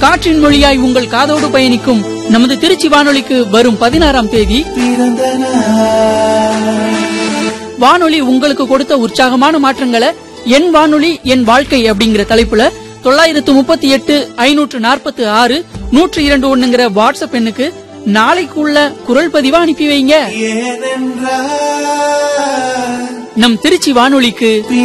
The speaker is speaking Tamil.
காற்றின் மொழியாய் உங்கள் காதோடு பயணிக்கும் நமது திருச்சி வானொலிக்கு வரும் 16ஆம் தேதி வானொலி உங்களுக்கு கொடுத்த உற்சாகமான மாற்றங்களை என் வானொலி என் வாழ்க்கை அப்படிங்கிற தலைப்புல 938 546 102 வாட்ஸ்அப் எண்ணுக்கு நாளைக்குள்ள குரல் பதிவா அனுப்பி வைங்க. நம் திருச்சி வானொலிக்கு